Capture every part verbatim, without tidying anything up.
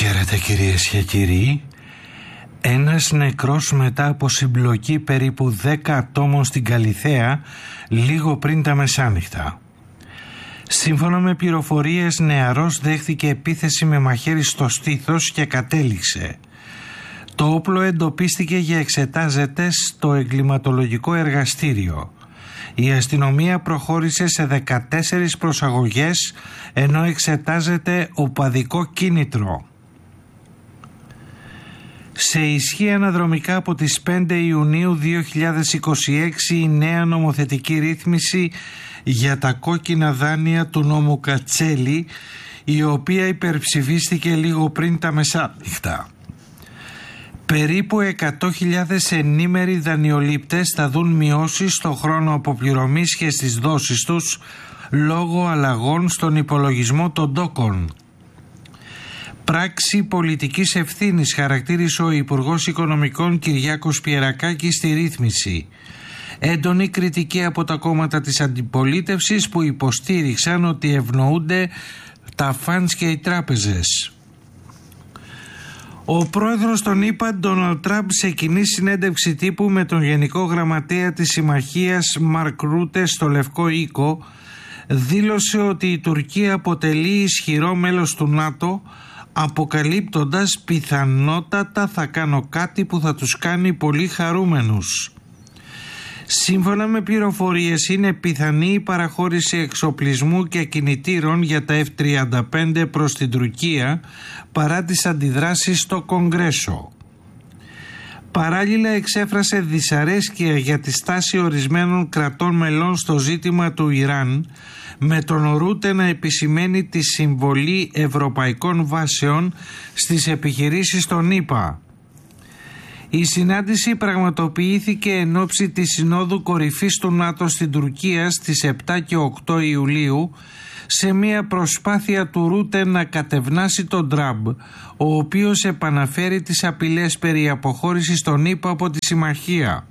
Χαίρετε κυρίες και κύριοι. Ένας νεκρός μετά από συμπλοκή περίπου δέκα ατόμων στην Καλιθέα λίγο πριν τα μεσάνυχτα. Σύμφωνα με πληροφορίες, νεαρός δέχθηκε επίθεση με μαχαίρι στο στήθος και κατέληξε. Το όπλο εντοπίστηκε και εξετάζεται στο εγκληματολογικό εργαστήριο. Η αστυνομία προχώρησε σε δεκατέσσερις προσαγωγές ενώ εξετάζεται οπαδικό κίνητρο. Σε ισχύ αναδρομικά από τις πέντε Ιουνίου δύο χιλιάδες είκοσι έξι η νέα νομοθετική ρύθμιση για τα κόκκινα δάνεια του νόμου Κατσέλη, η οποία υπερψηφίστηκε λίγο πριν τα μεσάνυχτα. Περίπου εκατό χιλιάδες ενήμεροι δανειολήπτες θα δουν μειώσεις στο χρόνο αποπληρωμής και στις δόσεις τους λόγω αλλαγών στον υπολογισμό των τόκων. Πράξη πολιτικής ευθύνης χαρακτήρισε ο Υπουργός Οικονομικών Κυριάκος Πιερακάκης στη ρύθμιση. Έντονη κριτική από τα κόμματα της αντιπολίτευσης που υποστήριξαν ότι ευνοούνται τα φαντς και οι τράπεζες. Ο πρόεδρος των ΗΠΑ, Ντόναλντ Τραμπ, σε κοινή συνέντευξη τύπου με τον Γενικό Γραμματέα της Συμμαχίας Μαρκ Ρούτε στο Λευκό Οίκο, δήλωσε ότι η Τουρκία αποτελεί ισχυρό μέλος του ΝΑΤΟ, αποκαλύπτοντας πιθανότατα θα κάνω κάτι που θα τους κάνει πολύ χαρούμενους. Σύμφωνα με πληροφορίες, είναι πιθανή η παραχώρηση εξοπλισμού και κινητήρων για τα εφ τριάντα πέντε προς την Τουρκία παρά τις αντιδράσεις στο Κογκρέσο. Παράλληλα εξέφρασε δυσαρέσκεια για τη στάση ορισμένων κρατών μελών στο ζήτημα του Ιράν, με τον Ρούτε να επισημαίνει τη συμβολή ευρωπαϊκών βάσεων στις επιχειρήσεις των ΗΠΑ. Η συνάντηση πραγματοποιήθηκε εν ώψη της Συνόδου Κορυφής του ΝΑΤΟ στην Τουρκία στις επτά και οκτώ Ιουλίου, σε μια προσπάθεια του Ρούτε να κατευνάσει τον Τραμπ, ο οποίος επαναφέρει τις απειλές περί αποχώρησης των ΗΠΑ από τη συμμαχία.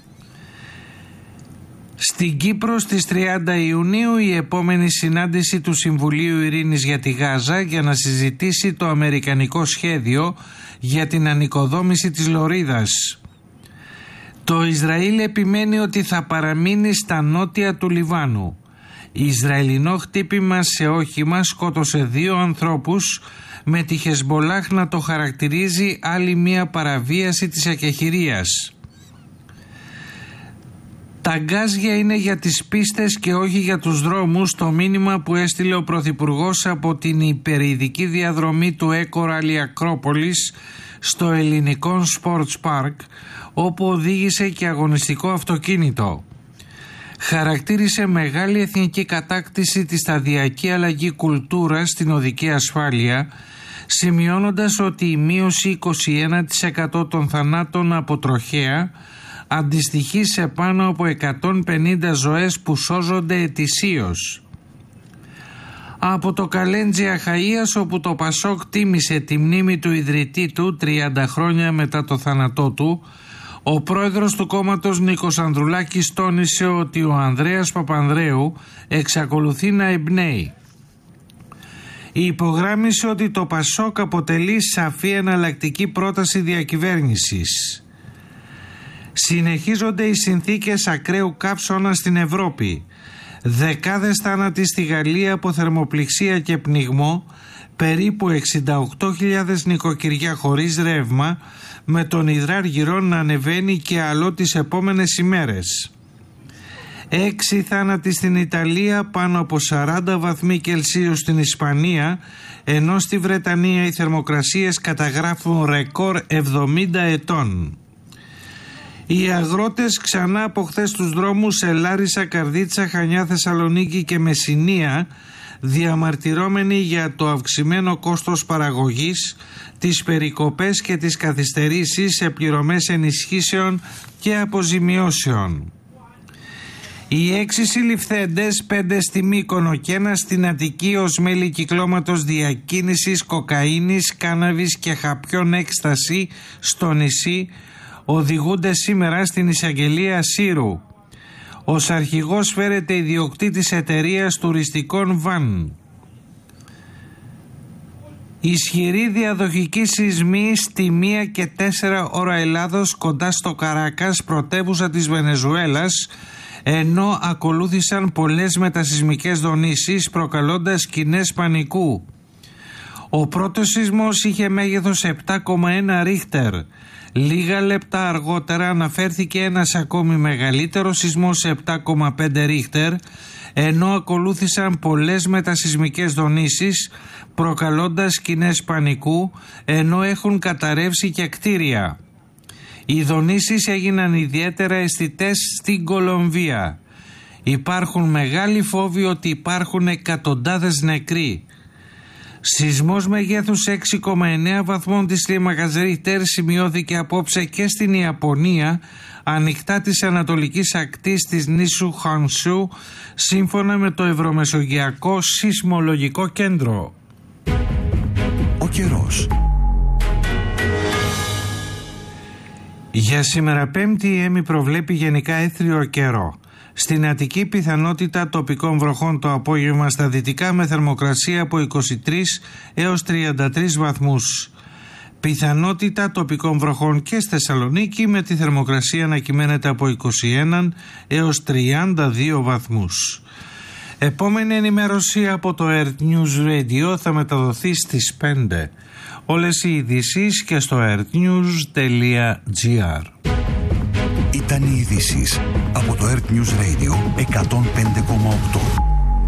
Στην Κύπρο στις τριάντα Ιουνίου η επόμενη συνάντηση του Συμβουλίου Ειρήνης για τη Γάζα για να συζητήσει το αμερικανικό σχέδιο για την ανοικοδόμηση της Λωρίδας. Το Ισραήλ επιμένει ότι θα παραμείνει στα νότια του Λιβάνου. Ισραηλινό χτύπημα σε όχημα σκότωσε δύο ανθρώπους, με τη Χεσμπολάχ να το χαρακτηρίζει άλλη μία παραβίαση της ακεχηρίας. Τα γκάζια είναι για τις πίστες και όχι για τους δρόμους, το μήνυμα που έστειλε ο Πρωθυπουργός από την υπερειδική διαδρομή του Έκο Ράλι Ακρόπολης στο ελληνικό Sports Park, όπου οδήγησε και αγωνιστικό αυτοκίνητο. Χαρακτήρισε μεγάλη εθνική κατάκτηση τη σταδιακή αλλαγή κουλτούρας στην οδική ασφάλεια, σημειώνοντας ότι η μείωση είκοσι ένα τοις εκατό των θανάτων από τροχαία αντιστοιχεί σε πάνω από εκατόν πενήντα ζωές που σώζονται ετησίως. Από το Καλέντζι Αχαΐας, όπου το Πασόκ τίμησε τη μνήμη του ιδρυτή του τριάντα χρόνια μετά το θάνατό του, ο πρόεδρος του κόμματος Νίκος Ανδρουλάκης τόνισε ότι ο Ανδρέας Παπανδρέου εξακολουθεί να εμπνέει. Υπογράμμισε ότι το Πασόκ αποτελεί σαφή εναλλακτική πρόταση διακυβέρνησης. Συνεχίζονται οι συνθήκες ακραίου καύσωνα στην Ευρώπη. Δεκάδες θάνατοι στη Γαλλία από θερμοπληξία και πνιγμό, περίπου εξήντα οκτώ χιλιάδες νοικοκυριά χωρίς ρεύμα, με τον υδράργυρο να ανεβαίνει και άλλο τις επόμενες ημέρες. Έξι θάνατοι στην Ιταλία, πάνω από σαράντα βαθμοί Κελσίου στην Ισπανία, ενώ στη Βρετανία οι θερμοκρασίες καταγράφουν ρεκόρ εβδομήντα ετών. Οι αγρότες ξανά από χθες τους δρόμους σε Λάρισα, Καρδίτσα, Χανιά, Θεσσαλονίκη και Μεσσηνία, διαμαρτυρώμενοι για το αυξημένο κόστος παραγωγής, τις περικοπές και τις καθυστερήσεις σε πληρωμές ενισχύσεων και αποζημιώσεων. Οι έξι συλληφθέντες, πέντε στη Μύκονο και ένα στην Αττική ως μέλη κυκλώματος διακίνησης κοκαίνης, κάναβης και χαπιών έκσταση στο νησί, οδηγούνται σήμερα στην εισαγγελία Σύρου. Ως αρχηγός φέρεται ιδιοκτήτης εταιρείας τουριστικών βαν. Ισχυρή διαδοχική σεισμή στη μία και τέσσερα ώρα Ελλάδος κοντά στο Καράκας, πρωτεύουσα της Βενεζουέλας, ενώ ακολούθησαν πολλές μετασεισμικές δονήσεις προκαλώντας σκηνές πανικού. Ο πρώτος σεισμός είχε μέγεθος επτά κόμμα ένα ρίχτερ. Λίγα λεπτά αργότερα αναφέρθηκε ένας ακόμη μεγαλύτερος σεισμός σε επτά κόμμα πέντε ρίχτερ, ενώ ακολούθησαν πολλές μετασεισμικές δονήσεις προκαλώντας σκηνές πανικού, ενώ έχουν καταρρεύσει και κτίρια. Οι δονήσεις έγιναν ιδιαίτερα αισθητές στην Κολομβία. Υπάρχουν μεγάλοι φόβοι ότι υπάρχουν εκατοντάδες νεκροί. Σεισμός μεγέθους έξι κόμμα εννέα βαθμών της κλίμακας Ρίχτερ σημειώθηκε απόψε και στην Ιαπωνία, ανοιχτά της ανατολικής ακτής της νήσου Χονσού, σύμφωνα με το Ευρωμεσογειακό Σεισμολογικό Κέντρο. Ο καιρός. Για σήμερα Πέμπτη η ΕΜΗ προβλέπει γενικά έθριο καιρό. Στην Αττική πιθανότητα τοπικών βροχών το απόγευμα στα δυτικά με θερμοκρασία από είκοσι τρεις έως τριάντα τρεις βαθμούς. Πιθανότητα τοπικών βροχών και στη Θεσσαλονίκη με τη θερμοκρασία να κυμαίνεται από είκοσι ένα έως τριάντα δύο βαθμούς. Επόμενη ενημέρωση από το Earth News Radio θα μεταδοθεί στις πέντε. Όλες οι ειδήσεις και στο earthnews τελεία gr. Ήταν οι ειδήσεις από το Earth News Radio εκατόν πέντε κόμμα οκτώ.